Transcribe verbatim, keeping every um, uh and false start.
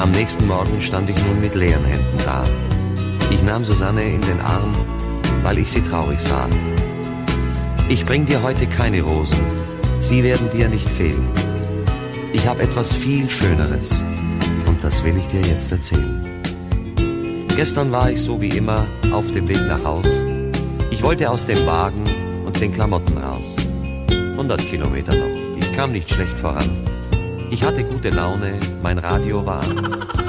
Am nächsten Morgen stand ich nun mit leeren Händen da. Ich nahm Susanne in den Arm, weil ich sie traurig sah. Ich bring dir heute keine Rosen, sie werden dir nicht fehlen. Ich hab etwas viel Schöneres und das will ich dir jetzt erzählen. Gestern war ich so wie immer auf dem Weg nach Haus. Ich wollte aus dem Wagen und den Klamotten raus. hundert Kilometer noch, ich kam nicht schlecht voran. Ich hatte gute Laune, mein Radio war an.